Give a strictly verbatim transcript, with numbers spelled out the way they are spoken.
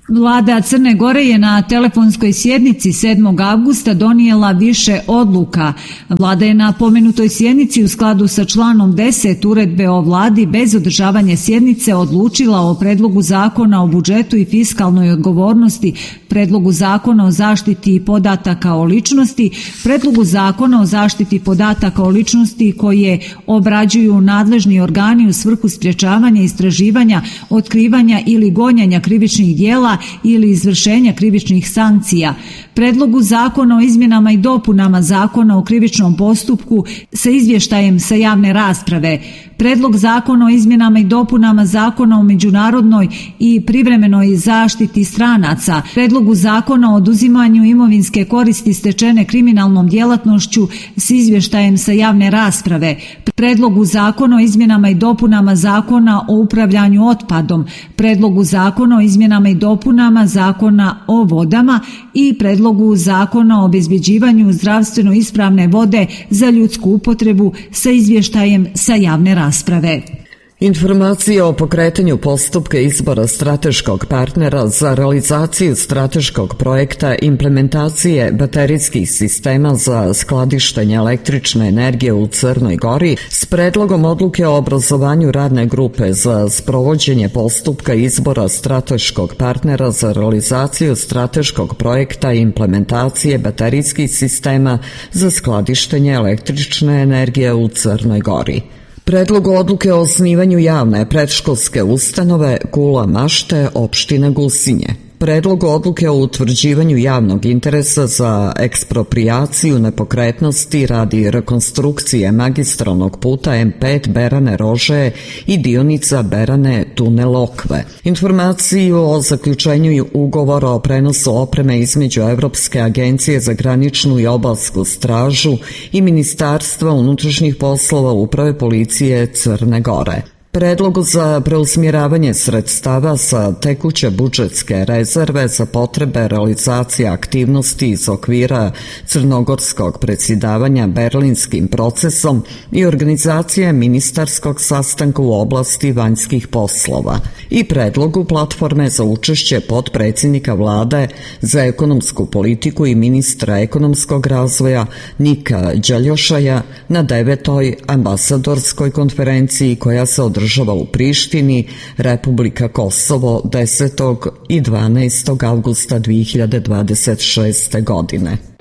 Vlada Crne Gore je na telefonskoj sjednici sedmog avgusta donijela više odluka. Vlada je na pomenutoj sjednici u skladu sa članom deset Uredbe o Vladi bez održavanja sjednice odlučila o predlogu zakona o budžetu i fiskalnoj odgovornosti, predlogu zakona o zaštiti podataka o ličnosti, predlogu zakona o zaštiti podataka o ličnosti koje obrađuju nadležni organi u svrhu sprječavanja, istraživanja, otkrivanja ili gonjanja krivičnih djela ili izvršenja krivičnih sankcija, predlogu zakona o izmjenama i dopunama Zakona o krivičnom postupku sa izvještajem sa javne rasprave, predlog zakona o izmjenama i dopunama Zakona o međunarodnoj i privremenoj zaštiti stranaca, predlogu zakona o oduzimanju imovinske koristi stečene kriminalnom djelatnošću s izvještajem sa javne rasprave, predlogu zakona o izmjenama i dopunama Zakona o upravljanju otpadom, predlogu zakona o izmjenama i dopunama Zakona o vodama i predlogu zakona o obezbeđivanju zdravstveno ispravne vode za ljudsku upotrebu sa izvještajem sa javne rasprave. Informacije o pokretanju postupka izbora strateškog partnera za realizaciju strateškog projekta implementacije baterijskih sistema za skladištenje električne energije u Crnoj Gori s predlogom odluke o obrazovanju radne grupe za sprovođenje postupka izbora strateškog partnera za realizaciju strateškog projekta implementacije baterijskih sistema za skladištenje električne energije u Crnoj Gori. Predlog odluke o osnivanju javne predškolske ustanove Kula Mašte, opština Gusinje. Predlog odluke o utvrđivanju javnog interesa za eksproprijaciju nepokretnosti radi rekonstrukcije magistralnog puta M pet Berane Rože i dionica Berane Tunel Okve. Informaciju o zaključenju ugovora o prenosu opreme između Evropske agencije za graničnu i obalsku stražu i Ministarstva unutrašnjih poslova Uprave policije Crne Gore. Predlog za preusmjeravanje sredstava sa tekuće budžetske rezerve za potrebe realizacije aktivnosti iz okvira crnogorskog predsjedavanja Berlinskim procesom i organizacije ministarskog sastanka u oblasti vanjskih poslova i predlogu platforme za učešće potpredsjednika vlade za ekonomsku politiku i ministra ekonomskog razvoja Nika Đaljošaja na devetoj ambasadorskoj konferenciji koja se održava u Prištini, Republika Kosovo desetog i dvanaestog avgusta dve hiljade dvadeset šeste godine.